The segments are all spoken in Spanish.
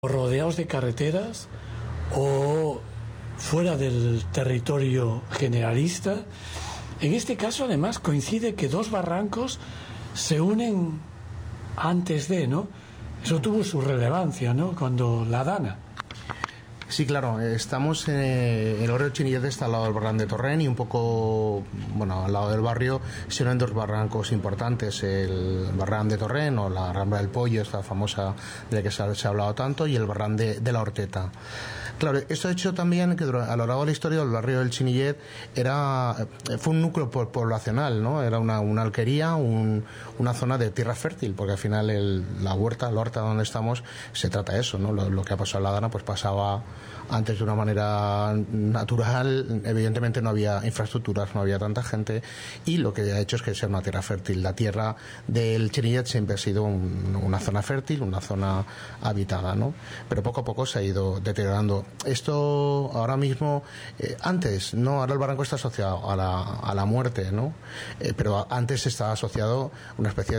rodeados de carreteras o fuera del territorio generalista. En este caso, además, coincide que dos barrancos se unen antes de, ¿no? Eso tuvo su relevancia, ¿no? Cuando la Dana. Sí, claro, estamos en el barrio de Chinillet, está al lado del barranco de Torrent, y un poco, bueno, al lado del barrio se unen dos barrancos importantes, el barranco de Torrent o la Rambla del Pollo, esta famosa de la que se ha hablado tanto, y el barranco de la Horteta. Claro, esto ha hecho también que a lo largo de la historia del barrio del Chinillet fue un núcleo poblacional, ¿no? Era una alquería, una zona de tierra fértil, porque al final la horta donde estamos se trata de eso, ¿no? Lo que ha pasado en la Dana pues pasaba antes de una manera natural. Evidentemente no había infraestructuras, no había tanta gente, y lo que ha hecho es que sea una tierra fértil. La tierra del Chinillet siempre ha sido una zona fértil, una zona habitada, ¿no? Pero poco a poco se ha ido deteriorando. Esto ahora mismo, antes, no, ahora el barranco está asociado a la muerte, ¿no? Pero antes estaba asociado a una especie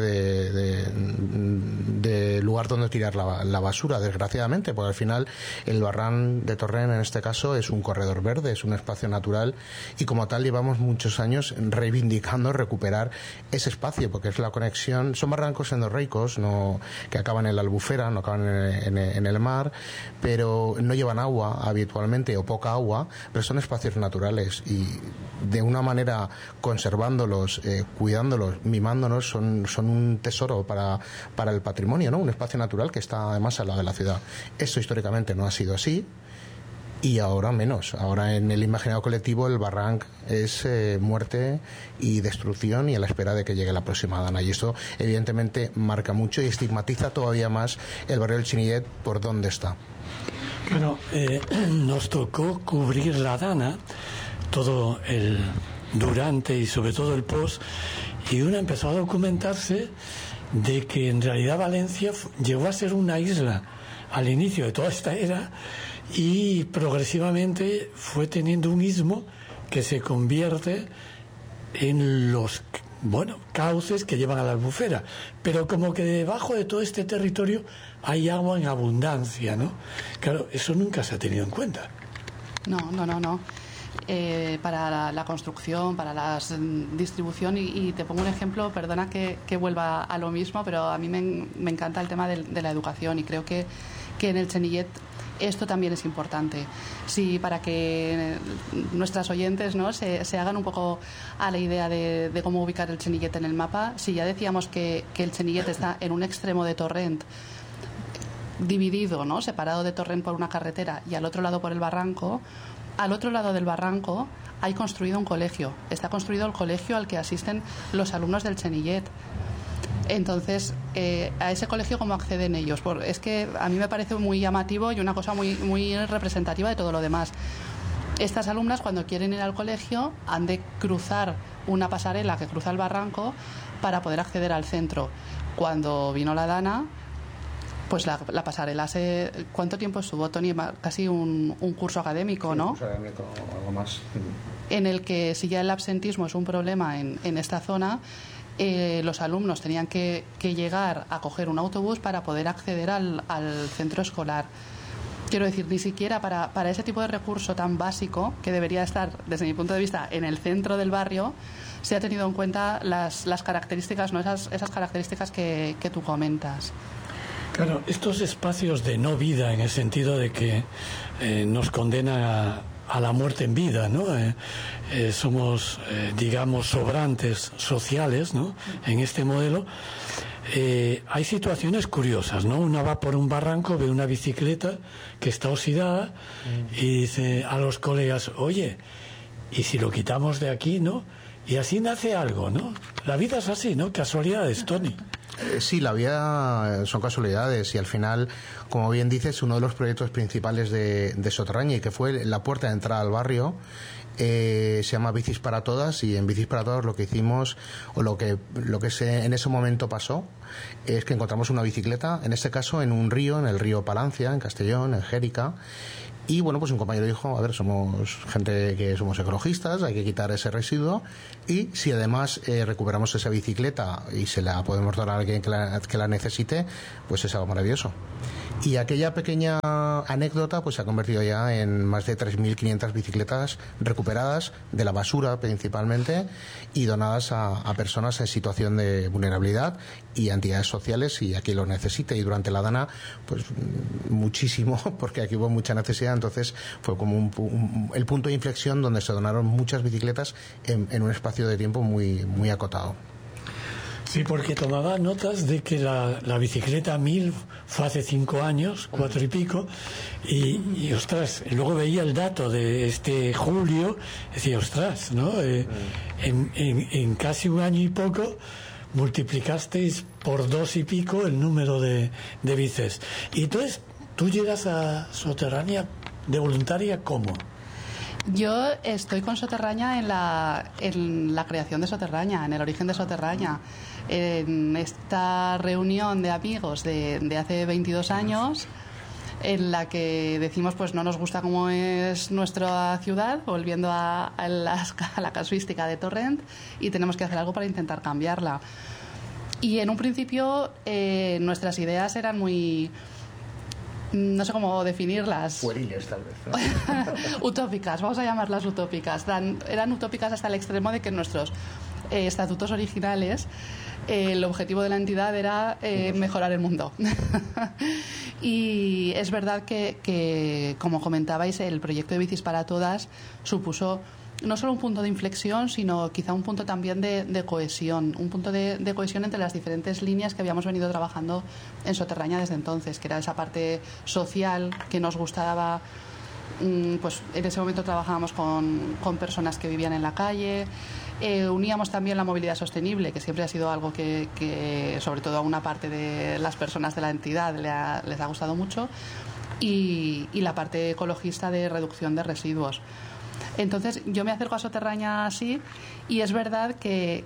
de lugar donde tirar la basura, desgraciadamente, porque al final el barranco de Torrent en este caso es un corredor verde, es un espacio natural, y como tal llevamos muchos años reivindicando recuperar ese espacio, porque es la conexión. Son barrancos endorreicos, que acaban en la albufera, no acaban en el mar, pero no llevan agua habitualmente, o poca agua, pero son espacios naturales, y de una manera conservándolos, cuidándolos, mimándonos, son un tesoro para el patrimonio, ¿no? Un espacio natural que está además al lado de la ciudad. Esto históricamente no ha sido así, y ahora menos. Ahora en el imaginario colectivo el barranc es muerte y destrucción, y a la espera de que llegue la próxima Dana, y eso evidentemente marca mucho y estigmatiza todavía más el barrio del Chinillet por donde está. Bueno, nos tocó cubrir la Dana, todo el durante y sobre todo el post, y uno empezó a documentarse de que en realidad Valencia llegó a ser una isla al inicio de toda esta era, y progresivamente fue teniendo un istmo que se convierte en los cauces que llevan a la albufera, pero como que debajo de todo este territorio hay agua en abundancia, ¿no? Claro, eso nunca se ha tenido en cuenta. No. Para la construcción, para la distribución, y te pongo un ejemplo, perdona que vuelva a lo mismo, pero a mí me encanta el tema de la educación, y creo que en el Chinillet esto también es importante. Sí, para que nuestras oyentes, ¿no?, se hagan un poco a la idea de cómo ubicar el Chinillet en el mapa. Si ya decíamos que el Chinillet está en un extremo de Torrent, dividido, ¿no?, separado de Torrent por una carretera, y al otro lado por el barranco. Al otro lado del barranco hay construido un colegio. Está construido el colegio al que asisten los alumnos del Chinillet. Entonces, a ese colegio, ¿cómo acceden ellos? Es que a mí me parece muy llamativo y una cosa muy, muy representativa de todo lo demás. Estas alumnas, cuando quieren ir al colegio, han de cruzar una pasarela que cruza el barranco para poder acceder al centro. Cuando vino la Dana, pues la pasarela ¿Cuánto tiempo estuvo, Tony? Casi un curso académico, ¿no? Un curso académico, algo más. En el que, si ya el absentismo es un problema en esta zona, los alumnos tenían que llegar a coger un autobús para poder acceder al centro escolar. Quiero decir, ni siquiera para ese tipo de recurso tan básico, que debería estar, desde mi punto de vista, en el centro del barrio, se ha tenido en cuenta las características, ¿no?, esas características que tú comentas. Claro, estos espacios de no vida, en el sentido de que nos condena a la muerte en vida, ¿no? Somos, digamos, sobrantes sociales, ¿no?, en este modelo. Hay situaciones curiosas, ¿no? Una va por un barranco, ve una bicicleta que está oxidada y dice a los colegas: oye, ¿y si lo quitamos de aquí, no? Y así nace algo, ¿no? La vida es así, ¿no? Casualidades, Tony. Sí, la vida son casualidades, y al final, como bien dices, uno de los proyectos principales de Soterraña, y que fue la puerta de entrada al barrio, se llama Bicis para Todas, y en Bicis para Todas lo que hicimos, o lo que en ese momento pasó, es que encontramos una bicicleta, en este caso en un río, en el río Palancia, en Castellón, en Jérica. Y bueno, pues un compañero dijo: a ver, somos gente que somos ecologistas, hay que quitar ese residuo, y si además recuperamos esa bicicleta y se la podemos dar a alguien que la necesite, pues es algo maravilloso. Y aquella pequeña anécdota pues se ha convertido ya en más de 3.500 bicicletas recuperadas de la basura principalmente y donadas a personas en situación de vulnerabilidad y a entidades sociales y a quien lo necesite. Y durante la Dana pues muchísimo, porque aquí hubo mucha necesidad, entonces fue como el punto de inflexión donde se donaron muchas bicicletas en un espacio de tiempo muy, muy acotado. Sí, porque tomaba notas de que la bicicleta 1000 fue hace 5 años, 4 y pico, y ostras, y luego veía el dato de este julio, decía, ostras, ¿no? En casi un año y poco multiplicasteis por 2 y pico el número de bicis. Y entonces, ¿tú llegas a Soterrania de voluntaria cómo? Yo estoy con Soterraña en la creación de Soterraña, en el origen de Soterraña. En esta reunión de amigos de hace 22 años, en la que decimos pues no nos gusta cómo es nuestra ciudad, volviendo a la casuística de Torrent, y tenemos que hacer algo para intentar cambiarla. Y en un principio nuestras ideas eran muy... no sé cómo definirlas. Pueriles, tal vez, ¿no? Utópicas, vamos a llamarlas utópicas. Eran utópicas hasta el extremo de que en nuestros estatutos originales el objetivo de la entidad era mejorar el mundo. Y es verdad que, como comentabais, el proyecto de Bicis para Todas supuso no solo un punto de inflexión, sino quizá un punto también de cohesión, un punto de cohesión entre las diferentes líneas que habíamos venido trabajando en Soterraña desde entonces, que era esa parte social que nos gustaba. Pues en ese momento trabajábamos con personas que vivían en la calle, uníamos también la movilidad sostenible, que siempre ha sido algo que sobre todo a una parte de las personas de la entidad les ha gustado mucho, y la parte ecologista de reducción de residuos. Entonces yo me acerco a Soterraña así, y es verdad que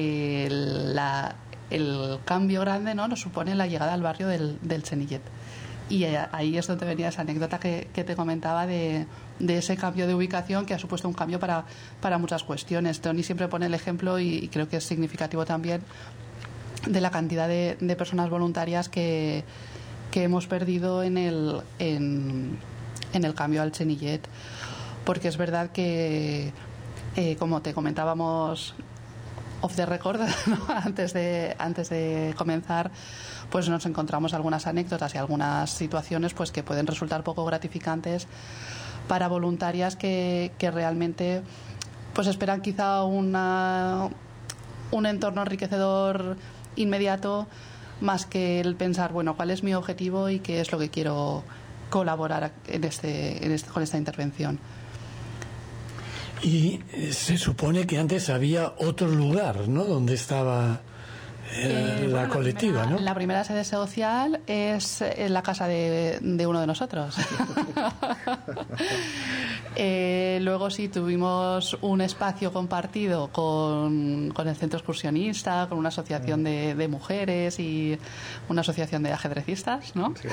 el cambio grande, ¿no?, nos supone la llegada al barrio del Chenillet. Y ahí es donde venía esa anécdota que te comentaba de ese cambio de ubicación, que ha supuesto un cambio para muchas cuestiones. Tony siempre pone el ejemplo, y creo que es significativo también, de la cantidad de personas voluntarias que hemos perdido en el cambio al Chenillet. Porque es verdad que, como te comentábamos off the record, ¿no?, antes de comenzar, pues nos encontramos algunas anécdotas y algunas situaciones pues que pueden resultar poco gratificantes para voluntarias que realmente pues esperan quizá un entorno enriquecedor inmediato, más que el pensar, bueno, cuál es mi objetivo y qué es lo que quiero colaborar con esta intervención. Y se supone que antes había otro lugar, ¿no?, donde estaba la colectiva, ¿no? La primera sede social es en la casa de uno de nosotros. Luego sí tuvimos un espacio compartido con el centro excursionista, con una asociación de mujeres y una asociación de ajedrecistas, ¿no? Sí,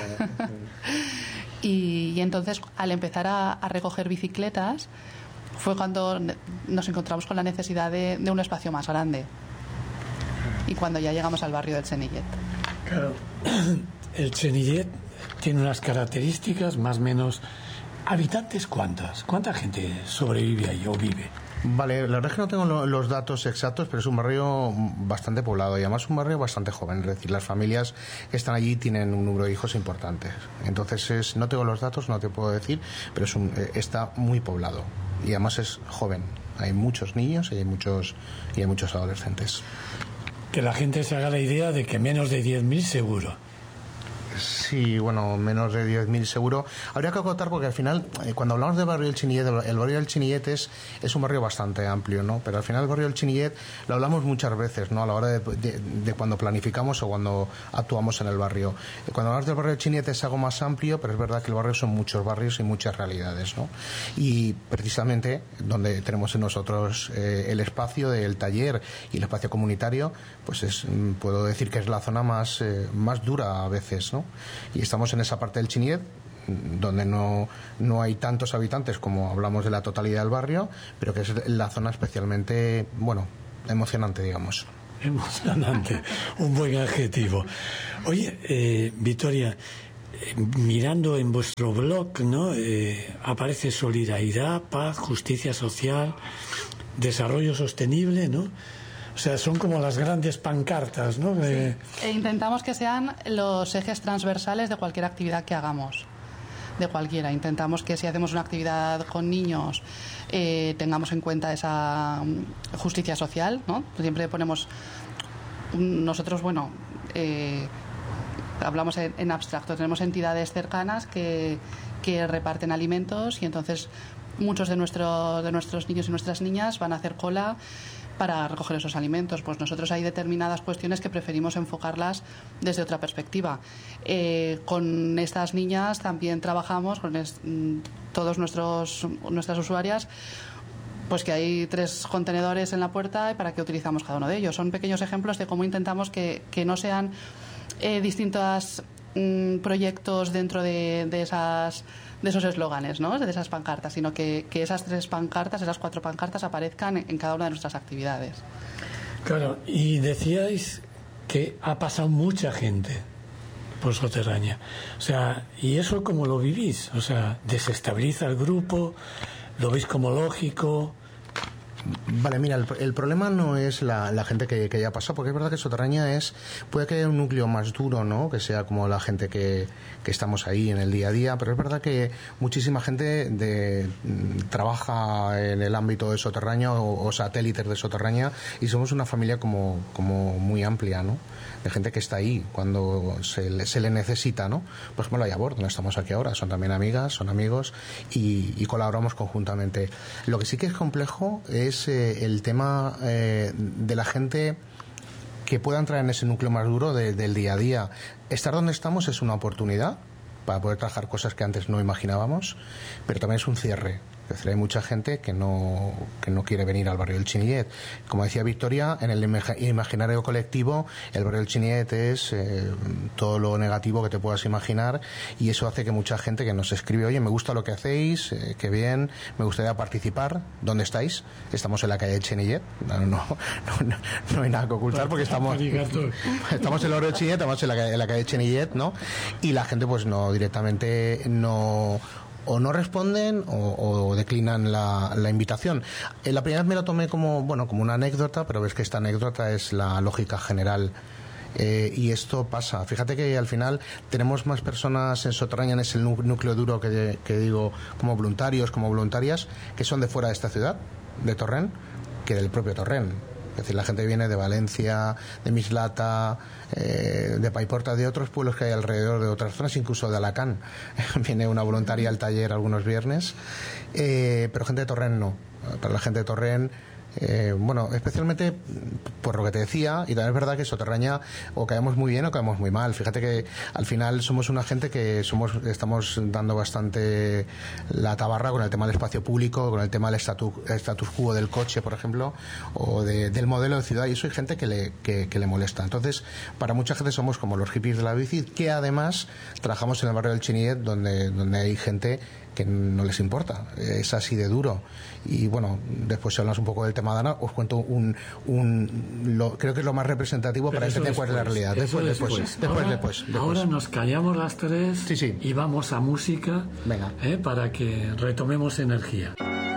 y entonces, al empezar a recoger bicicletas, fue cuando nos encontramos con la necesidad de un espacio más grande, y cuando ya llegamos al barrio del Chenillet. Claro. El Chenillet tiene unas características más o menos. ¿Habitantes cuántas? ¿Cuánta gente sobrevive ahí o vive? Vale, la verdad es que no tengo los datos exactos, pero es un barrio bastante poblado y además un barrio bastante joven. Es decir, las familias que están allí tienen un número de hijos importante. Entonces, no tengo los datos, no te puedo decir, pero está muy poblado y además es joven. Hay muchos niños y hay muchos adolescentes. Que la gente se haga la idea de que menos de 10.000 seguro. Sí, bueno, menos de 10.000 seguro. Habría que acotar porque al final, cuando hablamos del barrio del Chenillet, el barrio del Chenillet es un barrio bastante amplio, ¿no? Pero al final el barrio del Chenillet lo hablamos muchas veces, ¿no?, a la hora de cuando planificamos o cuando actuamos en el barrio. Cuando hablamos del barrio del Chenillet es algo más amplio, pero es verdad que el barrio son muchos barrios y muchas realidades, ¿no? Y precisamente donde tenemos en nosotros el espacio del taller y el espacio comunitario, pues puedo decir que es la zona más dura a veces, ¿no? Y estamos en esa parte del Chenillet donde no hay tantos habitantes como hablamos de la totalidad del barrio, pero que es la zona especialmente, bueno, emocionante, digamos. Emocionante, un buen adjetivo. Oye, Victoria, mirando en vuestro blog, ¿no? Aparece solidaridad, paz, justicia social, desarrollo sostenible, ¿no? O sea, son como las grandes pancartas, ¿no? E intentamos que sean los ejes transversales de cualquier actividad que hagamos, de cualquiera. Intentamos que si hacemos una actividad con niños tengamos en cuenta esa justicia social, ¿no? Siempre ponemos nosotros, bueno, hablamos en abstracto, tenemos entidades cercanas que reparten alimentos y entonces muchos de nuestros niños y nuestras niñas van a hacer cola para recoger esos alimentos. Pues nosotros hay determinadas cuestiones que preferimos enfocarlas desde otra perspectiva. Con estas niñas también trabajamos, con todos nuestras usuarias, pues que hay 3 contenedores en la puerta y para qué utilizamos cada uno de ellos. Son pequeños ejemplos de cómo intentamos que no sean distintos proyectos dentro de esos eslóganes, ¿no? De esas pancartas, sino que esas 3 pancartas, esas 4 pancartas aparezcan en cada una de nuestras actividades. Claro, y decíais que ha pasado mucha gente por Soterraña. O sea, ¿y eso cómo lo vivís? O sea, ¿desestabiliza el grupo? ¿Lo veis como lógico? Vale, mira, el problema no es la gente que ya pasó, porque es verdad que Soterraña puede que haya un núcleo más duro, ¿no? Que sea como la gente que estamos ahí en el día a día, pero es verdad que muchísima gente trabaja en el ámbito de Soterraña o satélites de Soterraña, y somos una familia como muy amplia, ¿no? De gente que está ahí cuando se le necesita, ¿no? Por ejemplo, la Yabor, donde estamos aquí ahora, son también amigas, son amigos y colaboramos conjuntamente. Lo que sí que es complejo es el tema de la gente que pueda entrar en ese núcleo más duro del día a día. Estar donde estamos es una oportunidad para poder trabajar cosas que antes no imaginábamos, pero también es un cierre. Es decir, hay mucha gente que no quiere venir al barrio del Chinillet. Como decía Victoria, en el imaginario colectivo, el barrio del Chinillet es todo lo negativo que te puedas imaginar, y eso hace que mucha gente que nos escribe: oye, me gusta lo que hacéis, qué bien, me gustaría participar. ¿Dónde estáis? Estamos en la calle del Chinillet. No hay nada que ocultar, porque estamos en el barrio del Chinillet, estamos en la calle del Chinillet, ¿no? Y la gente pues directamente o no responden o declinan la invitación. La primera vez me lo tomé como una anécdota, pero ves que esta anécdota es la lógica general. Y esto pasa. Fíjate que al final tenemos más personas en Soterraña, en ese núcleo duro que digo, como voluntarios, como voluntarias, que son de fuera de esta ciudad, de Torrent, que del propio Torrent. Es decir, la gente viene de Valencia, de Mislata, de Paiporta, de otros pueblos que hay alrededor, de otras zonas, incluso de Alacant. Viene una voluntaria al taller algunos viernes, pero gente de Torrent no. Para la gente de Torrent, especialmente por lo que te decía, y también es verdad que Soterraña o caemos muy bien o caemos muy mal. Fíjate que al final somos una gente que estamos dando bastante la tabarra con el tema del espacio público, con el tema del status quo del coche, por ejemplo, o del modelo de ciudad, y eso hay gente que le molesta. Entonces, para mucha gente somos como los hippies de la bici, que además trabajamos en el barrio del Chinillet, donde hay gente que no les importa, es así de duro. Y bueno, después si hablamos un poco del tema de Ana, os cuento creo que es lo más representativo. Pero para entender cuál es la realidad. Después. Ahora nos callamos las 3 sí. Y vamos a música. Venga. Para que retomemos energía.